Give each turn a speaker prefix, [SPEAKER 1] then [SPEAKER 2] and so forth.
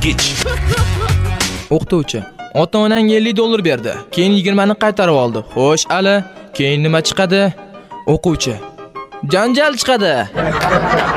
[SPEAKER 1] bosqich.
[SPEAKER 2] O'qituvchi: ota-onang $50 berdi, keyin 20 ni qaytarib oldi. Xo'sh, Ali, keyin nima chiqadi? O'quvchi: janjal chiqadi.